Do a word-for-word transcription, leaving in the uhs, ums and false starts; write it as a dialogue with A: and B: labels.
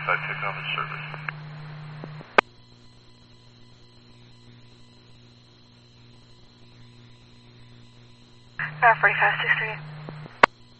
A: five takeoff in service.
B: Nine forty-five, six three.